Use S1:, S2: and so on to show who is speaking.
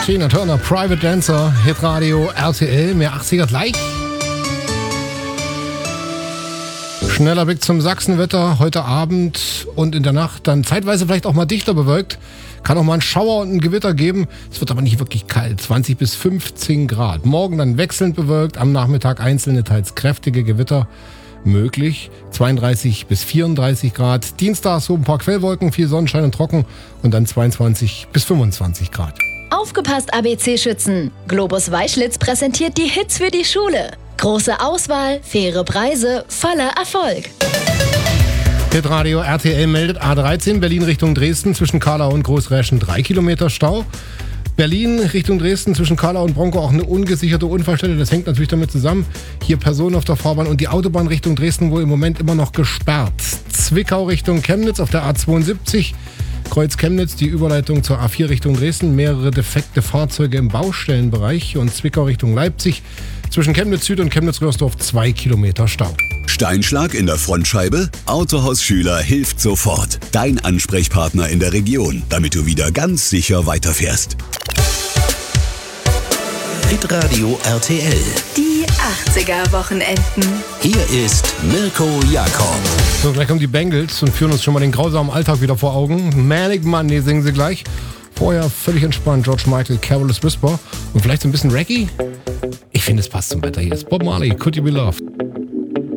S1: Tina Turner, Private Dancer, Hitradio RTL, mehr 80er gleich. Schneller Blick zum Sachsenwetter heute Abend und in der Nacht dann zeitweise vielleicht auch mal dichter bewölkt. Kann auch mal einen Schauer und ein Gewitter geben. Es wird aber nicht wirklich kalt, 20 bis 15 Grad. Morgen dann wechselnd bewölkt, am Nachmittag einzelne, teils kräftige Gewitter möglich. 32 bis 34 Grad. Dienstag so ein paar Quellwolken, viel Sonnenschein und trocken und dann 22 bis 25 Grad.
S2: Aufgepasst, ABC-Schützen! Globus Weischlitz präsentiert die Hits für die Schule. Große Auswahl, faire Preise, voller Erfolg.
S1: Hitradio RTL meldet A13 Berlin Richtung Dresden zwischen Kahlau und Großräschen 3 Kilometer Stau. Berlin Richtung Dresden zwischen Kahlau und Bronkow auch eine ungesicherte Unfallstelle. Das hängt natürlich damit zusammen. Hier Personen auf der Fahrbahn und die Autobahn Richtung Dresden wohl im Moment immer noch gesperrt. Zwickau Richtung Chemnitz auf der A72. Kreuz Chemnitz, die Überleitung zur A4 Richtung Dresden. Mehrere defekte Fahrzeuge im Baustellenbereich. Und Zwickau Richtung Leipzig. Zwischen Chemnitz Süd und Chemnitz-Röhrsdorf 2 Kilometer Stau.
S3: Steinschlag in der Frontscheibe? Autohaus Schüler hilft sofort. Dein Ansprechpartner in der Region, damit du wieder ganz sicher weiterfährst. Hitradio RTL.
S2: Die 80er-Wochenenden.
S3: Hier ist Mirko Jakob.
S1: So, gleich kommen die Bengals und führen uns schon mal den grausamen Alltag wieder vor Augen. Manic Monday singen sie gleich. Vorher völlig entspannt George Michael, Careless Whisper und vielleicht so ein bisschen Reggae. Ich finde, es passt zum Wetter. Hier ist Bob Marley, Could You Be Loved?